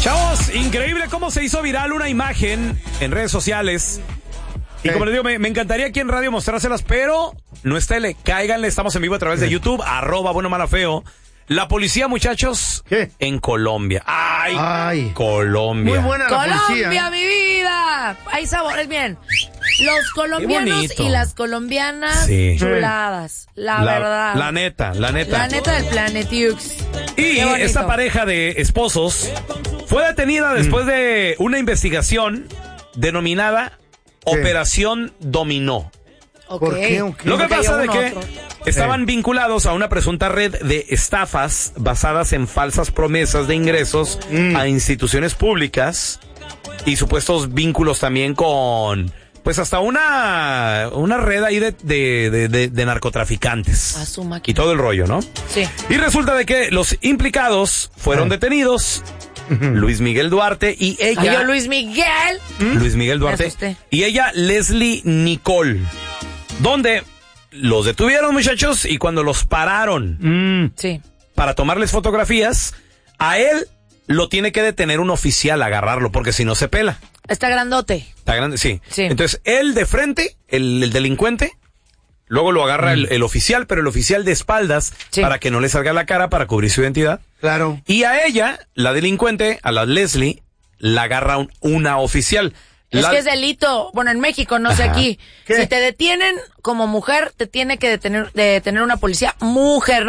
Chavos, increíble cómo se hizo viral una imagen en redes sociales. Y como les digo, me encantaría aquí en radio mostrárselas, pero no es tele. Cáiganle, estamos en vivo a través de YouTube, @buenomalafeo. La policía, muchachos, en Colombia. ¡Ay! Colombia. Muy buena la policía. ¡Colombia, mi vida! Hay sabores, bien. Los colombianos y las colombianas, chuladas. La verdad. La neta. La neta del Planetiux. Y esta pareja de esposos fue detenida después de una investigación denominada Operación Dominó. ¿Por qué? Lo que pasa es que estaban vinculados a una presunta red de estafas basadas en falsas promesas de ingresos a instituciones públicas y supuestos vínculos también con, pues hasta una red ahí de narcotraficantes. Y todo el rollo, ¿no? Sí. Y resulta de que los implicados fueron detenidos. Luis Miguel Duarte y ella. Ay, yo, Luis Miguel. Luis Miguel Duarte y ella, Leslie Nicole. Donde los detuvieron, muchachos, y cuando los pararon para tomarles fotografías, a él lo tiene que detener un oficial, agarrarlo, porque si no se pela. Está grandote. Está grande, sí. Entonces, él de frente, el delincuente, luego lo agarra el oficial, pero el oficial de espaldas para que no le salga la cara, para cubrir su identidad. Claro. Y a ella, la delincuente, a la Leslie, la agarra una oficial. Es que es delito. Bueno, en México, no sé aquí. ¿Qué? Si te detienen como mujer, te tiene que detener una policía mujer.